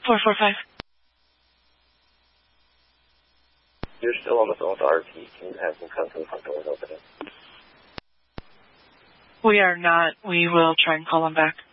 445. You're still on the phone with RP. Can you have them come to the front door and open it? We are not. We will try and call them back.